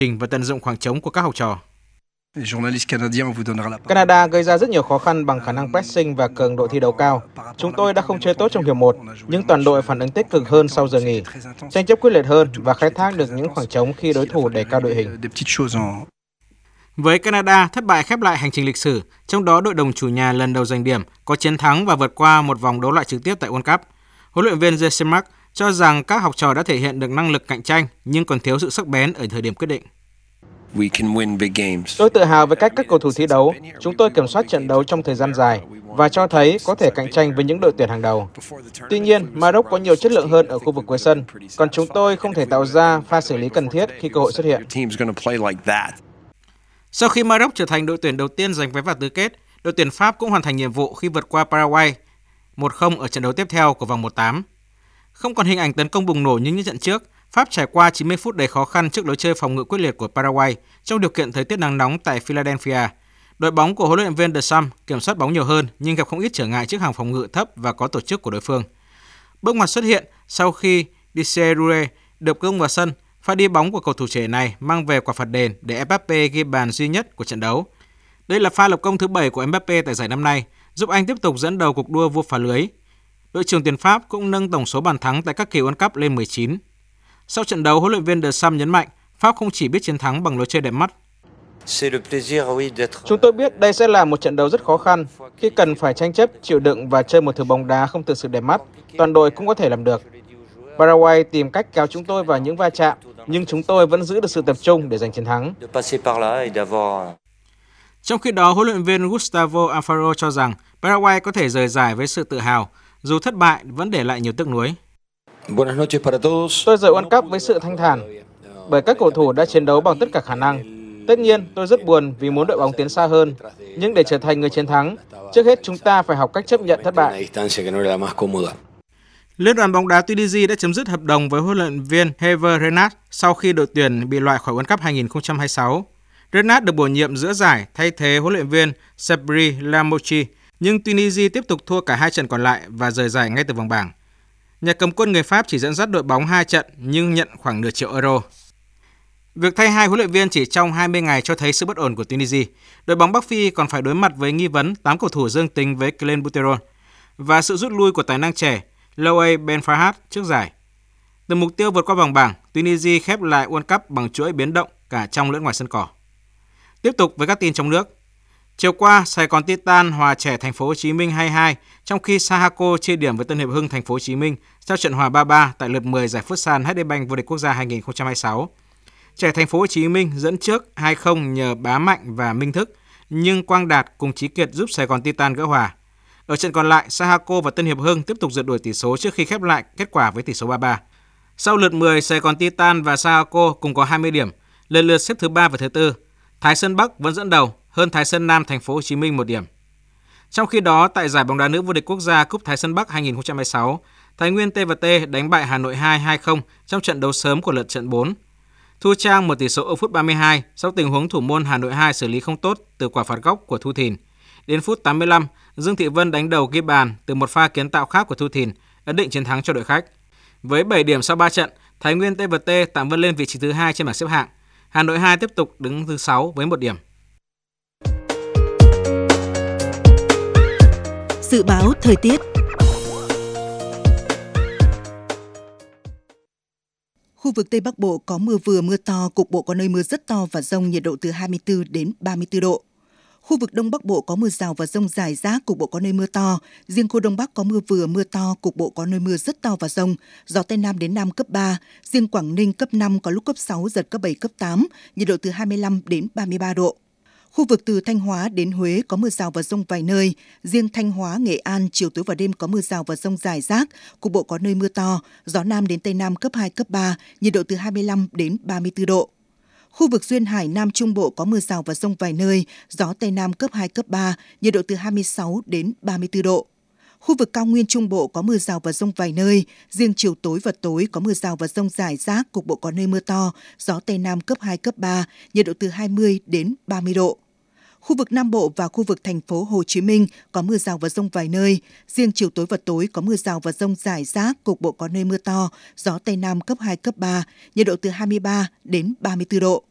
và tận dụng khoảng trống của các học trò. Canada gây ra rất nhiều khó khăn bằng khả năng pressing và cường độ thi đấu cao. Chúng tôi đã không chơi tốt trong hiệp 1, nhưng toàn đội phản ứng tích cực hơn sau giờ nghỉ, tranh chấp quyết liệt hơn và khai thác được những khoảng trống khi đối thủ đẩy cao đội hình. Với Canada, thất bại khép lại hành trình lịch sử, trong đó đội đồng chủ nhà lần đầu giành điểm, có chiến thắng và vượt qua một vòng đấu loại trực tiếp tại World Cup. Huấn luyện viên Jesse Marsch cho rằng các học trò đã thể hiện được năng lực cạnh tranh nhưng còn thiếu sự sắc bén ở thời điểm quyết định. Tôi tự hào với cách các cầu thủ thi đấu. Chúng tôi kiểm soát trận đấu trong thời gian dài và cho thấy có thể cạnh tranh với những đội tuyển hàng đầu. Tuy nhiên, Maroc có nhiều chất lượng hơn ở khu vực cuối sân, còn chúng tôi không thể tạo ra pha xử lý cần thiết khi cơ hội xuất hiện. Sau khi Maroc trở thành đội tuyển đầu tiên giành vé vào tứ kết, đội tuyển Pháp cũng hoàn thành nhiệm vụ khi vượt qua Paraguay 1-0 ở trận đấu tiếp theo của vòng 1/8. Không còn hình ảnh tấn công bùng nổ như những trận trước, Pháp trải qua 90 phút đầy khó khăn trước lối chơi phòng ngự quyết liệt của Paraguay trong điều kiện thời tiết nắng nóng tại Philadelphia. Đội bóng của huấn luyện viên Deschamps kiểm soát bóng nhiều hơn nhưng gặp không ít trở ngại trước hàng phòng ngự thấp và có tổ chức của đối phương. Bước ngoặt xuất hiện sau khi Desiré được tung vào sân, pha đi bóng của cầu thủ trẻ này mang về quả phạt đền để Mbappé ghi bàn duy nhất của trận đấu. Đây là pha lập công thứ 7 của Mbappé tại giải năm nay, giúp anh tiếp tục dẫn đầu cuộc đua vua phá lưới. Đội trưởng tuyển Pháp cũng nâng tổng số bàn thắng tại các kỳ World Cup lên 19. Sau trận đấu, huấn luyện viên Deschamps nhấn mạnh Pháp không chỉ biết chiến thắng bằng lối chơi đẹp mắt. Chúng tôi biết đây sẽ là một trận đấu rất khó khăn. Khi cần phải tranh chấp, chịu đựng và chơi một thứ bóng đá không thực sự đẹp mắt, toàn đội cũng có thể làm được. Paraguay tìm cách kéo chúng tôi vào những va chạm, nhưng chúng tôi vẫn giữ được sự tập trung để giành chiến thắng. Trong khi đó, huấn luyện viên Gustavo Alfaro cho rằng Paraguay có thể rời giải với sự tự hào, dù thất bại vẫn để lại nhiều tiếc nuối. Tôi rời World Cup với sự thanh thản, bởi các cầu thủ đã chiến đấu bằng tất cả khả năng. Tất nhiên, tôi rất buồn vì muốn đội bóng tiến xa hơn, nhưng để trở thành người chiến thắng, trước hết chúng ta phải học cách chấp nhận thất bại. Liên đoàn bóng đá Tunisia đã chấm dứt hợp đồng với huấn luyện viên Hervé Renard sau khi đội tuyển bị loại khỏi World Cup 2026. Renard được bổ nhiệm giữa giải thay thế huấn luyện viên Sabri Lamouchi, nhưng Tunisia tiếp tục thua cả hai trận còn lại và rời giải ngay từ vòng bảng. Nhà cầm quân người Pháp chỉ dẫn dắt đội bóng 2 trận nhưng nhận khoảng nửa triệu euro. Việc thay hai huấn luyện viên chỉ trong 20 ngày cho thấy sự bất ổn của Tunisia. Đội bóng Bắc Phi còn phải đối mặt với nghi vấn 8 cầu thủ dương tính với clenbuterol và sự rút lui của tài năng trẻ Louay Ben Farhat trước giải. Từ mục tiêu vượt qua vòng bảng, Tunisia khép lại World Cup bằng chuỗi biến động cả trong lẫn ngoài sân cỏ. Tiếp tục với các tin trong nước. Chiều qua, Sài Gòn Titan hòa trẻ Thành phố Hồ Chí Minh 2-2, trong khi Sahako chia điểm với Tân Hiệp Hưng Thành phố Hồ Chí Minh sau trận hòa 3-3 tại lượt 10 giải Futsal HD Bank vô địch quốc gia 2026. Trẻ Thành phố Hồ Chí Minh dẫn trước 2-0 nhờ Bá Mạnh và Minh Thức, nhưng Quang Đạt cùng Chí Kiệt giúp Sài Gòn Titan gỡ hòa. Ở trận còn lại, Sahako và Tân Hiệp Hưng tiếp tục rượt đuổi tỷ số trước khi khép lại kết quả với tỷ số 3-3. Sau lượt 10, Sài Gòn Titan và Sahako cùng có 20 điểm, lần lượt xếp thứ 3 và thứ 4. Thái Sơn Bắc vẫn dẫn đầu, hơn Thái Sơn Nam Thành phố Hồ Chí Minh 1 điểm. Trong khi đó, tại giải bóng đá nữ vô địch quốc gia Cúp Thái Sơn Bắc 2026, Thái Nguyên T&T đánh bại Hà Nội 2-2-0 trong trận đấu sớm của lượt trận 4. Thu Trang một tỷ số ở phút 32 sau tình huống thủ môn Hà Nội 2 xử lý không tốt từ quả phạt góc của Thu Thìn. Đến phút 85, Dương Thị Vân đánh đầu ghi bàn từ một pha kiến tạo khác của Thu Thìn, ấn định chiến thắng cho đội khách. Với 7 điểm sau 3 trận, Thái Nguyên T&T tạm vươn lên vị trí thứ 2 trên bảng xếp hạng. Hà Nội 2 tiếp tục đứng thứ 6 với 1 điểm. Dự báo thời tiết. Khu vực Tây Bắc Bộ có mưa vừa mưa to, cục bộ có nơi mưa rất to và dông, nhiệt độ từ 24 đến 34 độ. Khu vực Đông Bắc Bộ có mưa rào và dông rải rác, cục bộ có nơi mưa to. Riêng khu Đông Bắc có mưa vừa mưa to, cục bộ có nơi mưa rất to và dông. Gió Tây Nam đến Nam cấp 3. Riêng Quảng Ninh cấp 5, có lúc cấp 6, giật cấp 7, cấp 8. Nhiệt độ từ 25 đến 33 độ. Khu vực từ Thanh Hóa đến Huế có mưa rào và dông vài nơi. Riêng Thanh Hóa, Nghệ An, chiều tối và đêm có mưa rào và dông rải rác. Cục bộ có nơi mưa to. Gió Nam đến Tây Nam cấp 2, cấp 3. Nhiệt độ từ 25 đến 34 độ. Khu vực Duyên Hải Nam Trung Bộ có mưa rào và dông vài nơi, gió Tây Nam cấp 2, cấp 3, nhiệt độ từ 26 đến 34 độ. Khu vực Cao Nguyên Trung Bộ có mưa rào và dông vài nơi, riêng chiều tối và tối có mưa rào và dông rải rác, cục bộ có nơi mưa to, gió Tây Nam cấp 2, cấp 3, nhiệt độ từ 20 đến 30 độ. Khu vực Nam Bộ và khu vực thành phố Hồ Chí Minh có mưa rào và dông vài nơi, riêng chiều tối và tối có mưa rào và dông rải rác, cục bộ có nơi mưa to, gió Tây Nam cấp 2, cấp 3, nhiệt độ từ 23 đến 34 độ.